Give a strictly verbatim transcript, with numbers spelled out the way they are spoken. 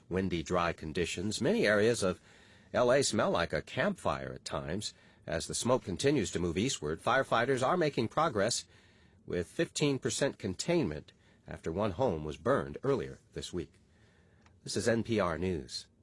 windy, dry conditions. Many areas of L A smell like a campfire at times. As the smoke continues to move eastward, firefighters are making progress with fifteen percent containment after one home was burned earlier this week. This is N P R News.